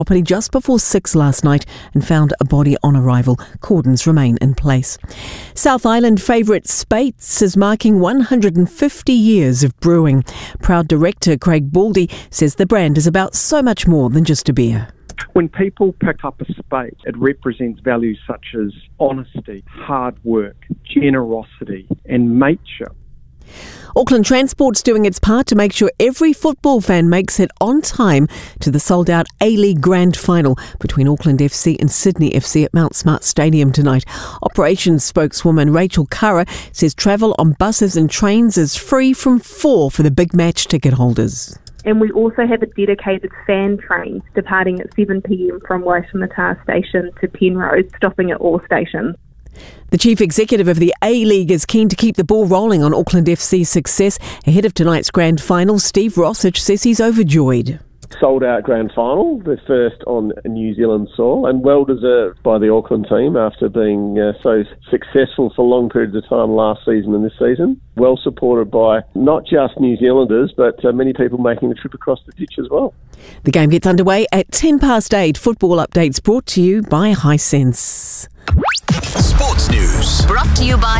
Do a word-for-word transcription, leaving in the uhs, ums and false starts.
property just before six last night and found a body on arrival. Cordons remain in place. South Island favourite Speight's is marking one hundred fifty years of brewing. Proud director Craig Baldy says the brand is about so much more than just a beer. When people pick up a Speight's, it represents values such as honesty, hard work, generosity and mateship. Auckland Transport's doing its part to make sure every football fan makes it on time to the sold-out A-League Grand Final between Auckland F C and Sydney F C at Mount Smart Stadium tonight. Operations spokeswoman Rachel Kara says travel on buses and trains is free from four for the big match ticket holders. And we also have a dedicated fan train departing at seven p.m. from Waitemata Station to Penrose, stopping at all stations. The chief executive of the A-League is keen to keep the ball rolling on Auckland F C's success. Ahead of tonight's grand final, Steve Rossich says he's overjoyed. Sold out grand final, the first on New Zealand soil, and well deserved by the Auckland team after being uh, so successful for long periods of time last season and this season. Well supported by not just New Zealanders, but uh, many people making the trip across the ditch as well. The game gets underway at ten past eight. Football updates brought to you by Hisense. Sports News. Brought to you by